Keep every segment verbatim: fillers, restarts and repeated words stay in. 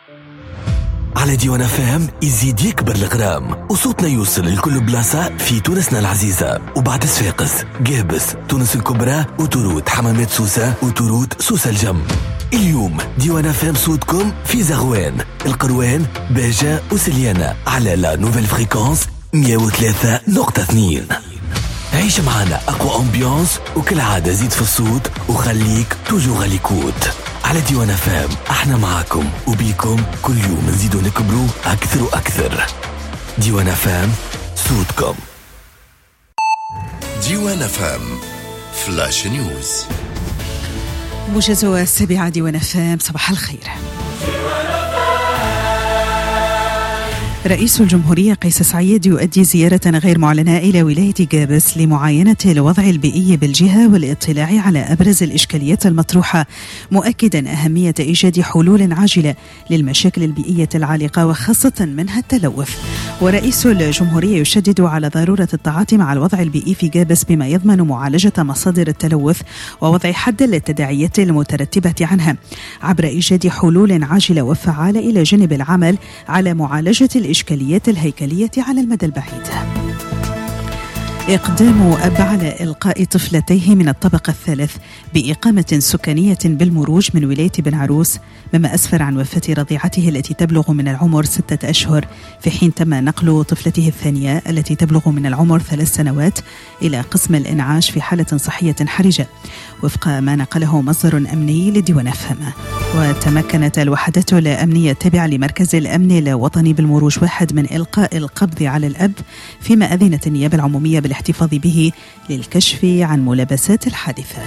على ديوان فام يزيد يكبر الغرام وصوتنا يوصل لكل بلاصة في تونسنا العزيزة. وبعد صفاقس، قابس، تونس الكبرى، وتورود، حمامات سوسة، وتورود سوسة الجم. اليوم ديوان فام صوتكم في زغوان، القروان، باجة وسليانة على لا نوفيل فريكونس مية وثلاثة نقطة اثنين. عيش معنا أقوى أمبيانس وكل عادة زيد في الصوت وخليك توجو غاليكوت. على ديوان فام احنا معاكم وبيكم كل يوم نزيدو نكبروا أكثر وأكثر. ديوان فام صوتكم. ديوان فام فلاش نيوز. موجز السابعة ديوان فام. صباح الخير. رئيس الجمهورية قيس سعيد يؤدي زيارة غير معلنة إلى ولاية قابس لمعاينة الوضع البيئي بالجهة والاطلاع على أبرز الإشكاليات المطروحة، مؤكدا أهمية إيجاد حلول عاجلة للمشاكل البيئية العالقة وخاصة منها التلوث. ورئيس الجمهورية يشدد على ضرورة التعاطي مع الوضع البيئي في قابس بما يضمن معالجة مصادر التلوث ووضع حد للتداعيات المترتبة عنها عبر إيجاد حلول عاجلة وفعالة إلى جانب العمل على معالجة الإشكاليات الهيكلية على المدى البعيد. إقدام أب على إلقاء طفلتيه من الطبقة الثالث بإقامة سكنية بالمروج من ولاية بن عروس، مما أسفر عن وفاة رضيعته التي تبلغ من العمر ستة أشهر، في حين تم نقل طفلته الثانية التي تبلغ من العمر ثلاث سنوات إلى قسم الإنعاش في حالة صحية حرجة، وفق ما نقله مصدر أمني لديوان فام. وتمكنت الوحدات الأمنية التابعة لمركز الأمن الوطني بالمروج واحد من إلقاء القبض على الأب، فيما أذنت النيابة العمومية بالاحتفاظ به للكشف عن ملابسات الحادثة.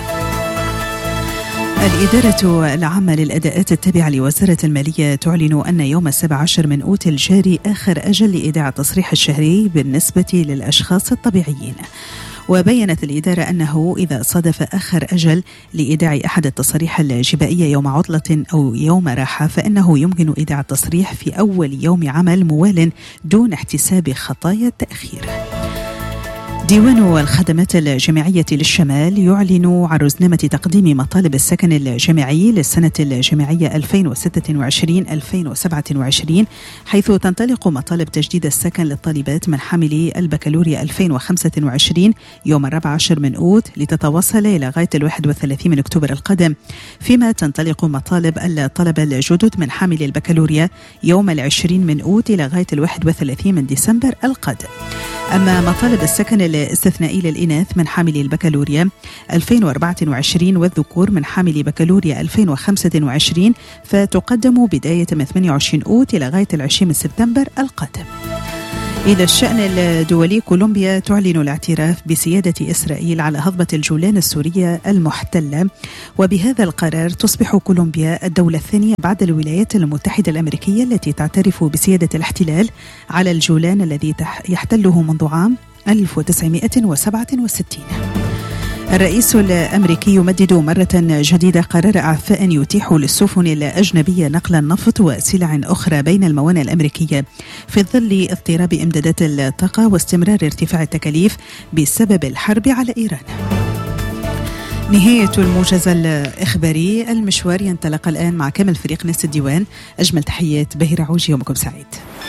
الإدارة العامة للأداءات التابعة لوزارة المالية تعلن أن يوم السابع عشر من أوت الجاري آخر أجل لإيداع التصريح الشهري بالنسبة للأشخاص الطبيعيين. وبيّنت الإدارة أنه إذا صادف آخر أجل لإيداع أحد التصاريح الجبائية يوم عطلة أو يوم راحة، فإنه يمكن إيداع التصريح في أول يوم عمل موال دون احتساب خطايا التأخير. ديوان الخدمات الجامعية للشمال يعلن عن رزنامة تقديم مطالب السكن الجامعي للسنة الجامعية ألفين وستة وعشرين ألفين وسبعة وعشرين، حيث تنطلق مطالب تجديد السكن للطالبات من حاملي البكالوريا ألفين وخمسة وعشرين يوم الرابع عشر من أوت لتتواصل إلى غاية الواحد والثلاثين من أكتوبر القادم، فيما تنطلق مطالب الطلبة الجدد من حاملي البكالوريا يوم العشرين من أوت إلى غاية الواحد والثلاثين من ديسمبر القادم. أما مطالب السكن الاستثنائي للإناث من حاملي البكالوريا ألفين وأربعة وعشرين والذكور من حاملي بكالوريا ألفين وخمسة وعشرين فتقدم بداية من ثمانية وعشرين أوت إلى غاية العشرين من سبتمبر القادم. إلى الشأن الدولي، كولومبيا تعلن الاعتراف بسيادة إسرائيل على هضبة الجولان السورية المحتلة، وبهذا القرار تصبح كولومبيا الدولة الثانية بعد الولايات المتحدة الأمريكية التي تعترف بسيادة الاحتلال على الجولان الذي يحتله منذ عام ألف وتسعمائة وسبعة وستين. الرئيس الأمريكي يمدد مرة جديدة قرار إعفاء يتيح للسفن الأجنبية نقل النفط وسلع أخرى بين الموانئ الأمريكية في ظل اضطراب إمدادات الطاقة واستمرار ارتفاع التكاليف بسبب الحرب على إيران. نهاية الموجز الإخباري. المشوار ينطلق الآن مع كامل فريق ناس الديوان. أجمل تحيات بهير عوجي، يومكم سعيد.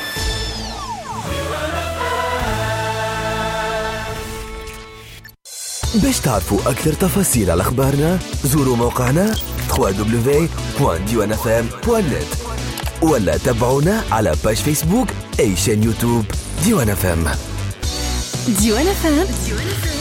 باش تعرفوا أكثر تفاصيل على أخبارنا زوروا موقعنا دبليو دبليو دبليو دوت ديوان اف ام دوت نت ولا تابعونا على باج فيسبوك أي شان يوتيوب ديوان اف ام. ديوان اف ام